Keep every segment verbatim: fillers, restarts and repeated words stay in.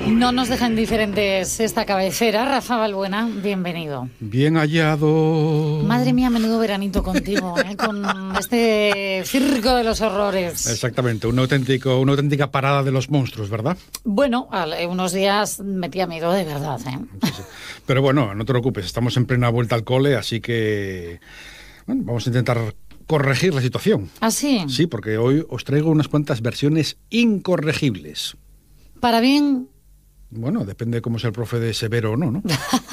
No nos deja indiferentes esta cabecera. Rafa Balbuena, bienvenido. Bien hallado. Madre mía, menudo veranito contigo, ¿eh? Con este circo de los horrores. Exactamente, un auténtico, una auténtica parada de los monstruos, ¿verdad? Bueno, unos días metía miedo de verdad, ¿eh? Sí, sí. Pero bueno, no te preocupes, estamos en plena vuelta al cole, así que bueno, vamos a intentar corregir la situación. ¿Ah, sí? Sí, porque hoy os traigo unas cuantas versiones incorregibles. ¿Para bien? Bueno, depende de cómo sea el profe de severo o no, ¿no?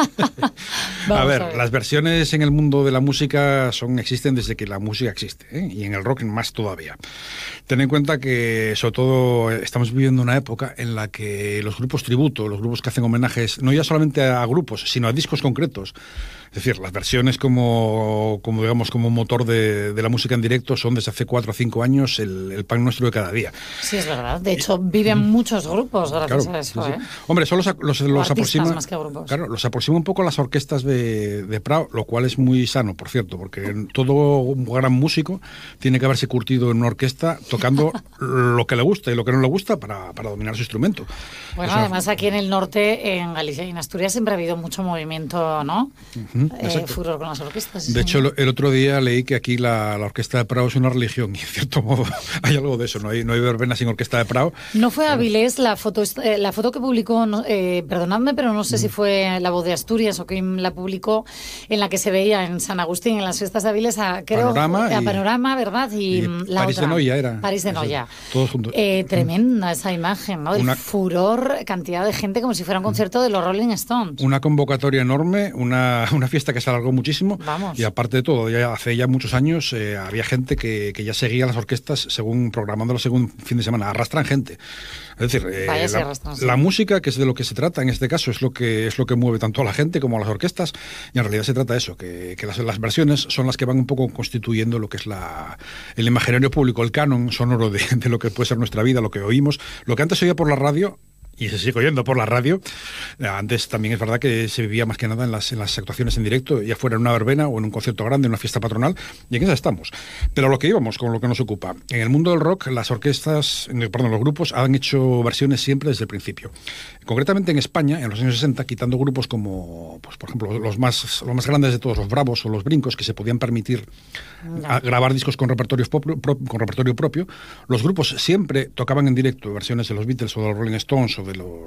a, ver, a ver, las versiones en el mundo de la música son existen desde que la música existe, ¿eh? Y en el rock más todavía. Ten en cuenta que, sobre todo, estamos viviendo una época en la que los grupos tributo, los grupos que hacen homenajes, no ya solamente a grupos, sino a discos concretos. Es decir, las versiones como, como digamos, como motor de, de la música en directo son desde hace cuatro o cinco años el, el pan nuestro de cada día. Sí, es verdad. De hecho, viven y, muchos grupos gracias claro, a eso, sí, sí. ¿eh? Hombre, eso los, los, los aproxima, más que grupos. Claro, los aproxima un poco las orquestas de, de Prado, lo cual es muy sano, por cierto, porque todo un gran músico tiene que haberse curtido en una orquesta tocando lo que le gusta y lo que no le gusta para, para dominar su instrumento. Bueno, eso, además aquí en el norte, en Galicia y en Asturias, siempre ha habido mucho movimiento, ¿no? Uh-huh, eh, furor con las orquestas. De hecho, el, el otro día leí que aquí la, la orquesta de Prado es una religión y en cierto modo hay algo de eso, no hay, no hay verbena sin orquesta de Prado. ¿No fue Avilés la foto, eh, la foto que publicó, no, eh, perdonadme, pero no sé mm. si fue La Voz de Asturias o quién la publicó, en la que se veía en San Agustín, en las fiestas de Avilés, a, creo, Panorama, a y, Panorama, ¿verdad? Y, y la París otra, de Noia era. París de Noia. Todos juntos. Eh, tremenda esa imagen, ¿no? El una, furor, cantidad de gente como si fuera un concierto de los Rolling Stones. Una convocatoria enorme, una, una fiesta que se alargó muchísimo. Vamos. Y aparte de todo, ya hace ya muchos años eh, había gente que, que ya seguía las orquestas según programándolo según fin de semana. Arrastran gente. Es decir, eh, Vaya, la, arrastran, sí. la música, que es de lo que se trata en este caso, es lo que es lo que mueve tanto a la gente como a las orquestas. Y en realidad se trata de eso, que, que las, las versiones son las que van un poco constituyendo lo que es la, el imaginario público, el canon sonoro de, de lo que puede ser nuestra vida, lo que oímos. Lo que antes se oía por la radio y se sigue oyendo por la radio. Antes también es verdad que se vivía más que nada en las, en las actuaciones en directo, ya fuera en una verbena o en un concierto grande, en una fiesta patronal, y en esa estamos. Pero lo que íbamos, con lo que nos ocupa. En el mundo del rock, las orquestas, perdón, los grupos han hecho versiones siempre desde el principio. Concretamente en España, en los años sesenta, quitando grupos como, pues por ejemplo, los más, los más grandes de todos, los Bravos o los Brincos, que se podían permitir a grabar discos con repertorio, con repertorio propio, los grupos siempre tocaban en directo versiones de los Beatles o de los Rolling Stones o de los,